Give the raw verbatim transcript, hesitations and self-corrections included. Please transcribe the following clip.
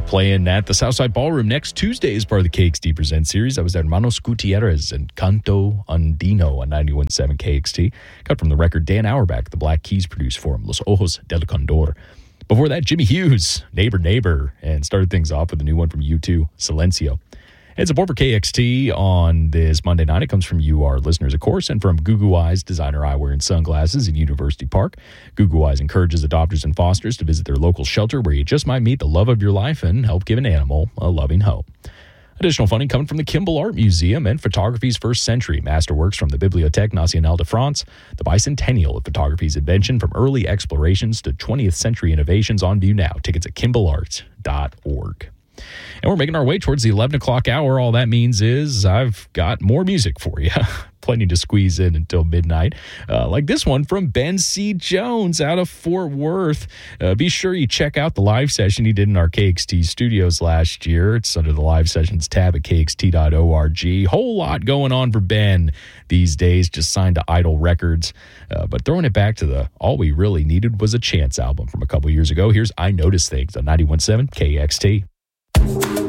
playing at the Southside Ballroom next Tuesday as part of the K X T Present series. That was Hermanos Gutierrez and Canto Andino on ninety-one point seven K X T. Cut from the record Dan Auerbach, the Black Keys produced for him, Los Ojos del Condor. Before that, Jimmy Hughes, Neighbor Neighbor, and started things off with a new one from U two, Silencio. And support for K X T on this Monday night. It comes from you, our listeners, of course, and from Goo Goo Eyes Designer Eyewear and Sunglasses in University Park. Goo Goo Eyes encourages adopters and fosters to visit their local shelter where you just might meet the love of your life and help give an animal a loving home. Additional funding coming from the Kimball Art Museum and Photography's First Century Masterworks from the Bibliothèque Nationale de France, the bicentennial of photography's invention from early explorations to twentieth century innovations on view now. Tickets at kimball art dot org. And we're making our way towards the eleven o'clock hour. All that means is I've got more music for you. Plenty to squeeze in until midnight. Uh, like this one from Ben C. Jones out of Fort Worth. Uh, be sure you check out the live session he did in our K X T studios last year. It's under the live sessions tab at k x t dot org. Whole lot going on for Ben these days. Just signed to Idol Records. Uh, but throwing it back to the All We Really Needed Was a Chance album from a couple years ago. Here's I Notice Things on ninety-one point seven K X T.